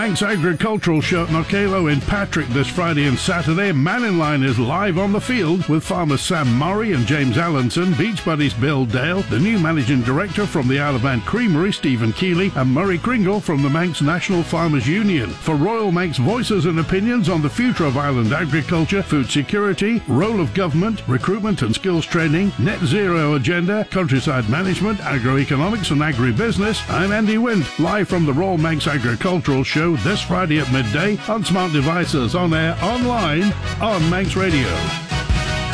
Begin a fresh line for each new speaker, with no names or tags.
Manx Agricultural Show at Knockalo in Patrick this Friday and Saturday. Man in Line is live on the field with farmers Sam Murray and James Allenson, Beach Buddies Bill Dale, the new managing director from the Isle of Man Creamery, Stephen Keeley, and Murray Kringle from the Manx National Farmers Union. For Royal Manx voices and opinions on the future of island agriculture, food security, role of government, recruitment and skills training, net zero agenda, countryside management, agroeconomics and agribusiness, I'm Andy Wint, live from the Royal Manx Agricultural Show this Friday at midday on smart devices, on air, online, on Manx Radio.